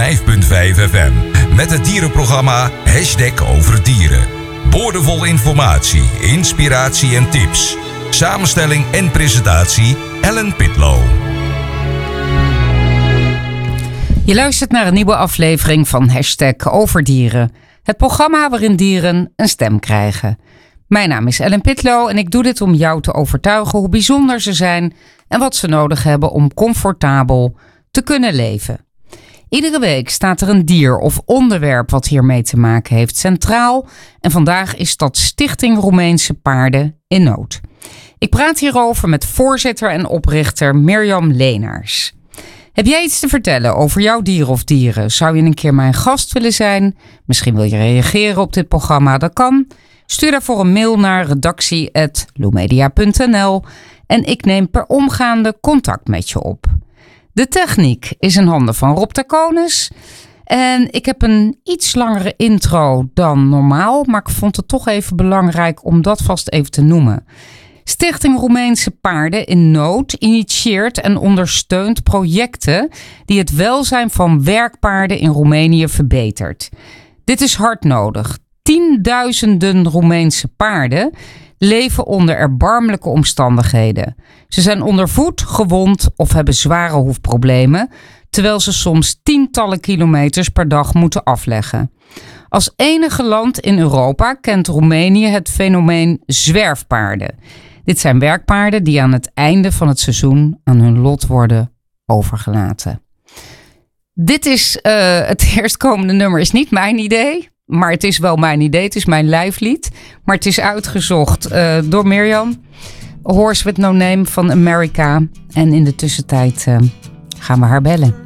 FM met het dierenprogramma #over dieren. Boordevol informatie, inspiratie en tips. Samenstelling en presentatie Ellen Pitlow. Je luistert naar een nieuwe aflevering van #over dieren. Het programma waarin dieren een stem krijgen. Mijn naam is Ellen Pitlow en ik doe dit om jou te overtuigen hoe bijzonder ze zijn en wat ze nodig hebben om comfortabel te kunnen leven. Iedere week staat er een dier of onderwerp wat hiermee te maken heeft centraal en vandaag is dat Stichting Roemeense Paarden in Nood. Ik praat hierover met voorzitter en oprichter Mirjam Leenaars. Heb jij iets te vertellen over jouw dier of dieren? Zou je een keer mijn gast willen zijn? Misschien wil je reageren op dit programma, dat kan. Stuur daarvoor een mail naar redactie@loemedia.nl en ik neem per omgaande contact met je op. De techniek is in handen van Rob Taconis. En ik heb een iets langere intro dan normaal, maar ik vond het toch even belangrijk om dat vast even te noemen. Stichting Roemeense Paarden in Nood initieert en ondersteunt projecten die het welzijn van werkpaarden in Roemenië verbetert. Dit is hard nodig. Tienduizenden Roemeense paarden leven onder erbarmelijke omstandigheden. Ze zijn ondervoed, gewond of hebben zware hoefproblemen, terwijl ze soms tientallen kilometers per dag moeten afleggen. Als enige land in Europa kent Roemenië het fenomeen zwerfpaarden. Dit zijn werkpaarden die aan het einde van het seizoen aan hun lot worden overgelaten. Dit is het eerstkomende nummer is niet mijn idee, maar het is wel mijn idee. Het is mijn lijflied, maar het is uitgezocht door Mirjam. Horse with No Name van America. En in de tussentijd gaan we haar bellen.